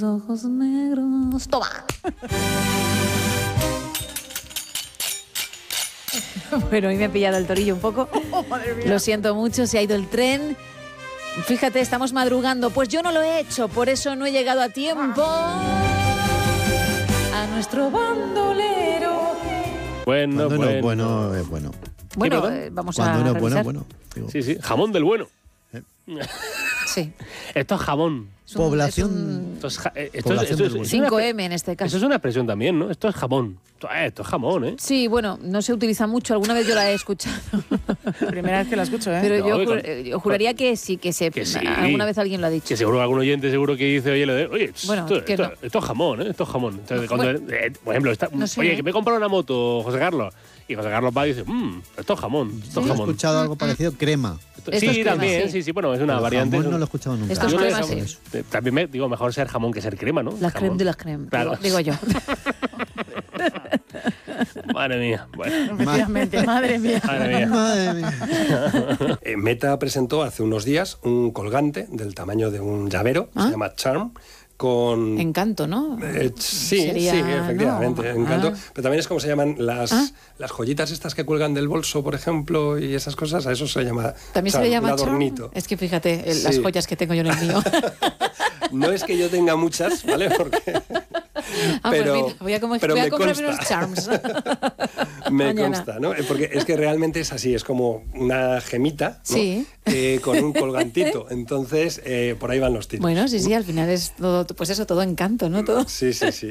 Ojos negros. Toma. Bueno, hoy me he pillado el torillo un poco. Lo siento mucho, se ha ido el tren. Fíjate, estamos madrugando. Pues yo no lo he hecho, por eso no he llegado a tiempo a nuestro bandolero. Bueno. Bueno, vamos a Cuando revisar. bueno. Digo, Sí, jamón del bueno. Sí. Esto es jamón. Población. Esto es Población del bueno. 5M en este caso. Eso es una expresión también, ¿no? Esto es jamón. Esto es jamón, ¿eh? Sí, bueno, no se utiliza mucho. Alguna vez yo la he escuchado. Primera vez que la escucho, ¿eh? Pero No, yo juraría que sí, que sí. Alguna vez alguien lo ha dicho. Que seguro algún oyente seguro que dice, oye, Bueno, que no. esto es jamón, ¿eh? Esto es jamón. Entonces, No, cuando, por ejemplo, no sé, oye, ¿eh? que me he comprado una moto, José Carlos. Y José Carlos va y dice, esto es jamón, esto es Yo he jamón. escuchado algo parecido, crema. Esto es Sí, crema, también, sí. sí, bueno, es una Pero variante. jamón no lo he escuchado nunca. Esto es Yo crema, le- sí. También digo, mejor ser jamón que ser crema, ¿no? La creme Jamón. de las creme, Claro. digo yo. Madre mía, bueno. Efectivamente, madre mía. Madre mía. Madre mía. Meta presentó hace unos días un colgante del tamaño de un llavero, ¿Ah? se llama Charm, con... Encanto, ¿no? Sí, Sería, sí, efectivamente, ¿no? Encanto. Ah. Pero también es como se llaman las joyitas estas que cuelgan del bolso, por ejemplo, y esas cosas, a eso se llama También charm, se le llama un charm. adornito. Es que fíjate, las Sí. joyas que tengo yo en el mío. No es que yo tenga muchas, ¿vale? Porque... Pero, pues mira, voy a pero me comprarme consta. unos charms. Me Mañana. consta, ¿no? Porque es que realmente es así, es como una gemita, ¿no? Sí. Con un colgantito. Entonces, por ahí van los tiros. Bueno, sí, al final es todo, pues eso, todo encanto, ¿no? Todo. Sí.